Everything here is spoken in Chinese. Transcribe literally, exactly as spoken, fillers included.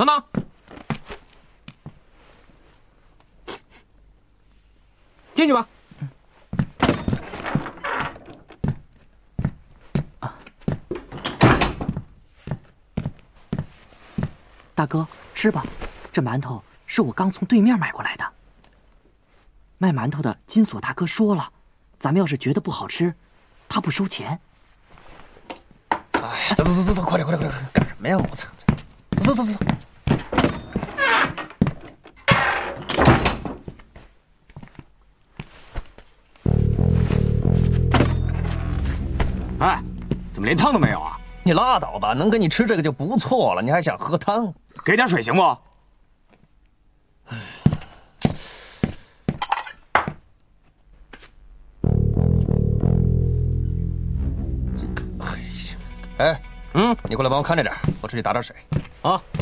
等等，进去吧。 大哥，吃吧，这馒头是我刚从对面买过来的。卖馒头的金锁大哥说了，咱们要是觉得不好吃，他不收钱。 哎呀，走走走走走，快点快点快点，干什么呀？我操！走走走走。哎，怎么连汤都没有啊？你拉倒吧，能给你吃这个就不错了，你还想喝汤？给点水行不？哎呀，哎，嗯，你过来帮我看着点，我出去打点水。啊。